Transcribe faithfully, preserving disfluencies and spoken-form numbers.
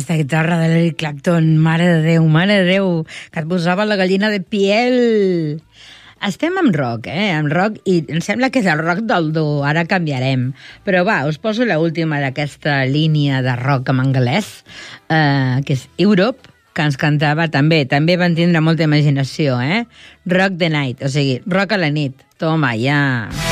aquesta guitarra de l'Eric Clapton, mare de Déu, mare de Déu, que et posava la gallina de piel. Estem amb rock, eh, amb rock, i em sembla que és el rock del dur, ara canviarem. Però va, us poso l'última d'aquesta línia de rock en anglès, eh, que és Europe, que ens cantava també, també van tindre molta imaginació, eh? Rock the Night, o sigui, rock a la nit. Toma, ja...